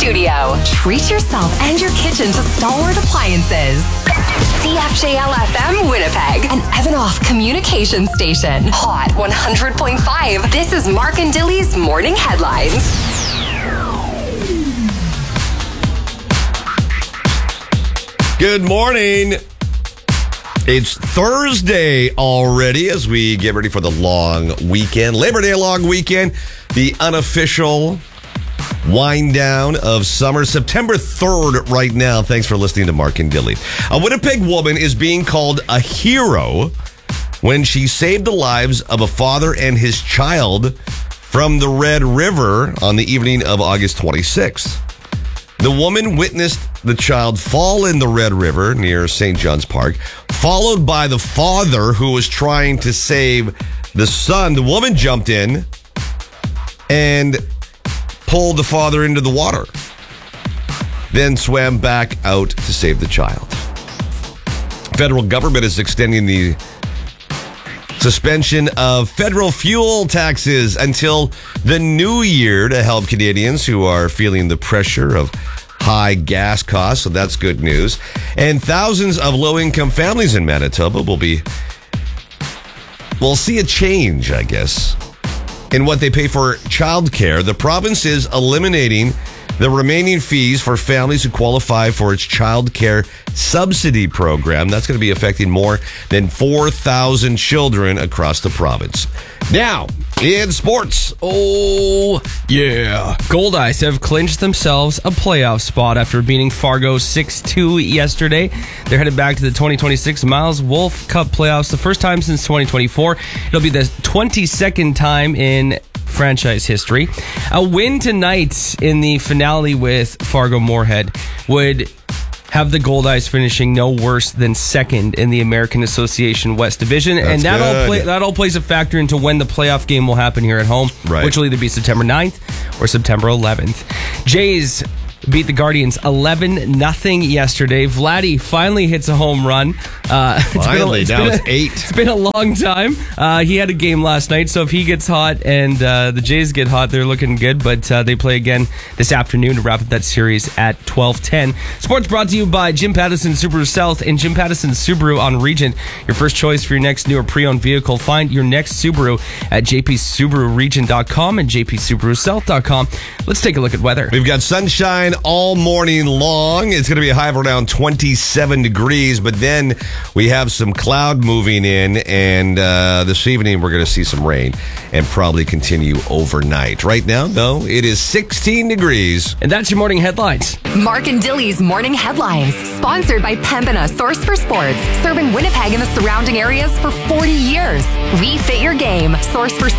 studio. Treat yourself and your kitchen to Stalwart Appliances. CFJL-FM Winnipeg, an Evanoff communication station. Hot 100.5. This is Mark and Dilly's Morning Headlines. Good morning. It's Thursday already as we get ready for the long weekend. Labor Day long weekend. The unofficial wind down of summer. September 3rd right now. Thanks for listening to Mark and Dilly. A Winnipeg woman is being called a hero when she saved the lives of a father and his child from the Red River on the evening of August 26th. The woman witnessed the child fall in the Red River near St. John's Park, followed by the father who was trying to save the son. The woman jumped in and pulled the father into the water, then swam back out to save the child. Federal government is extending the suspension of federal fuel taxes until the new year to help Canadians who are feeling the pressure of high gas costs. So that's good news. And thousands of low-income families in Manitoba will see a change, I guess, in what they pay for childcare. The province is eliminating the remaining fees for families who qualify for its childcare subsidy program. That's going to be affecting more than 4,000 children across the province. Now, in sports. Oh, yeah. Goldice have clinched themselves a playoff spot after beating Fargo 6-2 yesterday. They're headed back to the 2026 Miles Wolf Cup playoffs, the first time since 2024. It'll be the 22nd time in franchise history. A win tonight in the finale with Fargo Moorhead would have the Goldice finishing no worse than second in the American Association West Division. That's and that all plays a factor into when the playoff game will happen here at home, right, which will either be September 9th or September 11th. Jays beat the Guardians 11-0 yesterday. Vladdy finally hits a home run. Finally, now it's 8. It's been a long time. He had a game last night, so if he gets hot and the Jays get hot, they're looking good. But they play again this afternoon to wrap up that series at 12:10. Sports brought to you by Jim Pattison Subaru South and Jim Pattison Subaru on Regent. Your first choice for your next new or pre-owned vehicle. Find your next Subaru at jpsubaruregent.com and jpsubarusouth.com. Let's take a look at weather. We've got sunshine all morning long. It's going to be a high of around 27 degrees, but then we have some cloud moving in, and this evening we're going to see some rain and probably continue overnight. Right now, though, it is 16 degrees. And that's your morning headlines. Mark and Dilly's Morning Headlines, sponsored by Pembina Source for Sports, serving Winnipeg and the surrounding areas for 40 years. We fit your game. Source for Sports.